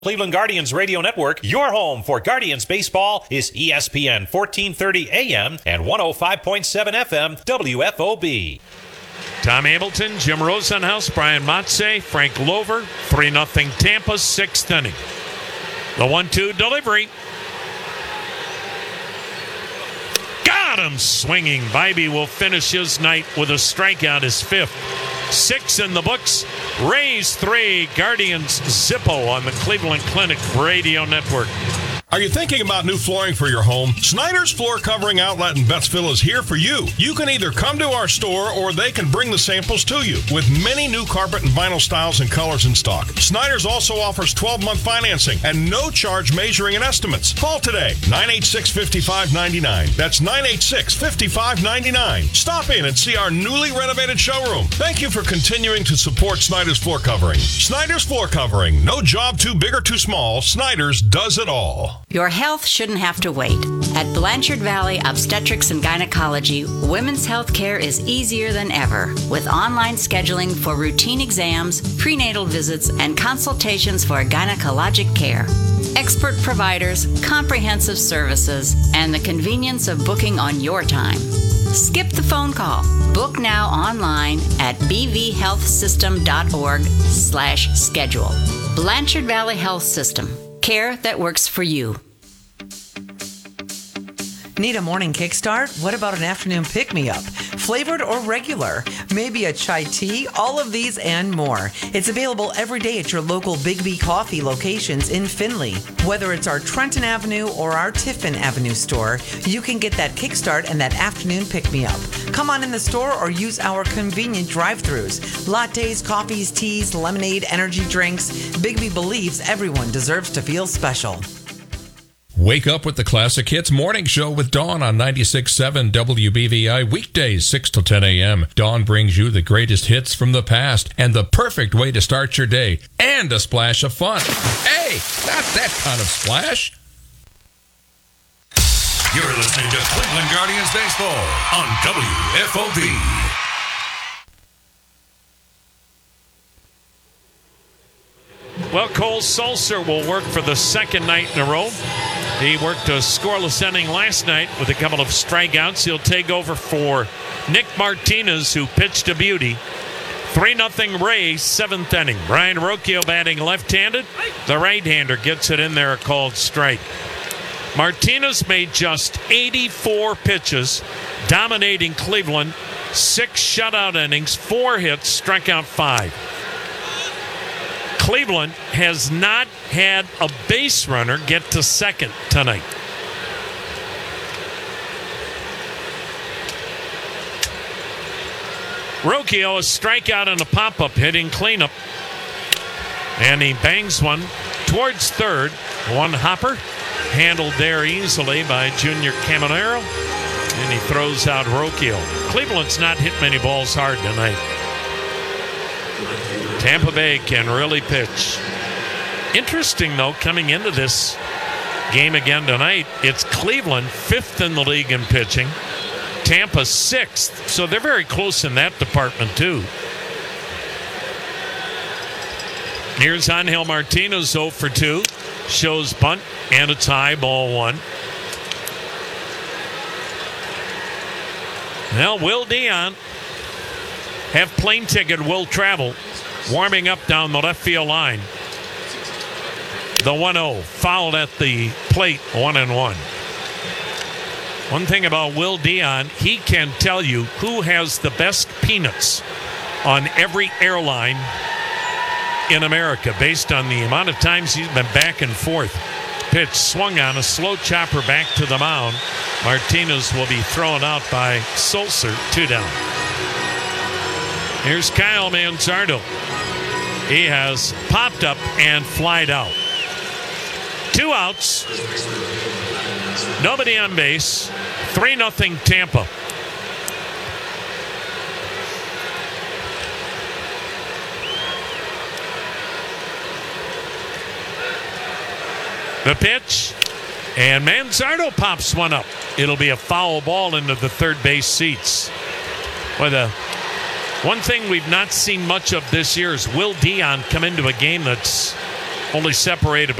Cleveland Guardians Radio Network, your home for Guardians baseball, is ESPN 1430 AM and 105.7 FM WFOB. Tom Hamilton, Jim Rosenhaus, Brian Motze, Frank Lover, 3-0 Tampa, 6th inning. The 1-2 delivery. Got him swinging. Bibee will finish his night with a strikeout, his 5th. 6 in the books. Rays 3, Guardians Zippo on the Cleveland Clinic Radio Network. Are you thinking about new flooring for your home? Snyder's Floor Covering Outlet in Bettsville is here for you. You can either come to our store or they can bring the samples to you with many new carpet and vinyl styles and colors in stock. Snyder's also offers 12-month financing and no charge measuring and estimates. Call today, 986-5599. That's 986-5599. Stop in and see our newly renovated showroom. Thank you for continuing to support Snyder's Floor Covering. Snyder's Floor Covering. No job too big or too small. Snyder's does it all. Your health shouldn't have to wait. At Blanchard Valley Obstetrics and Gynecology, women's health care is easier than ever, with online scheduling for routine exams, prenatal visits, and consultations for gynecologic care. Expert providers, comprehensive services, and the convenience of booking on your time. Skip the phone call. Book now online at bvhealthsystem.org/schedule. Blanchard Valley Health System. Care that works for you. Need a morning kickstart? What about an afternoon pick-me-up? Flavored or regular? Maybe a chai tea? All of these and more. It's available every day at your local Big B Coffee locations in Findlay. Whether it's our Trenton Avenue or our Tiffin Avenue store, you can get that kickstart and that afternoon pick-me-up. Come on in the store or use our convenient drive-thrus. Lattes, coffees, teas, lemonade, energy drinks. Big B believes everyone deserves to feel special. Wake up with the Classic Hits Morning Show with Dawn on 96.7 WBVI, weekdays 6 to 10 a.m. Dawn brings you the greatest hits from the past and the perfect way to start your day, and a splash of fun. Hey, not that kind of splash. You're listening to Cleveland Guardians Baseball on WFOB. Well, Cole Sulser will work for the second night in a row. He worked a scoreless inning last night with a couple of strikeouts. He'll take over for Nick Martinez, who pitched a beauty. 3-0 Rays, 7th inning. Brian Rocchio batting left-handed. The right-hander gets it in there, a called strike. Martinez made just 84 pitches, dominating Cleveland. 6 shutout innings, 4 hits, struck out 5. Cleveland has not had a base runner get to second tonight. Rocchio, a strikeout and a pop-up hitting cleanup. And he bangs one towards third. One hopper, handled there easily by Junior Caminero. And he throws out Rocchio. Cleveland's not hit many balls hard tonight. Tampa Bay can really pitch. Interesting, though, coming into this game again tonight, it's Cleveland 5th in the league in pitching, Tampa 6th, so they're very close in that department, too. Here's Angel Martinez, 0 for 2, shows bunt, and it's high, ball 1. Well, Will Dion, have plane ticket, will travel. Warming up down the left field line. The 1-0, fouled at the plate, 1-1. One thing about Will Dion, he can tell you who has the best peanuts on every airline in America based on the amount of times he's been back and forth. Pitch swung on, a slow chopper back to the mound. Martinez will be thrown out by Sulser, 2 down. Here's Kyle Manzardo. He has popped up and flied out. 2 outs. Nobody on base. 3-0 Tampa. The pitch. And Manzardo pops one up. It'll be a foul ball into the third base seats. One thing we've not seen much of this year is Will Dion come into a game that's only separated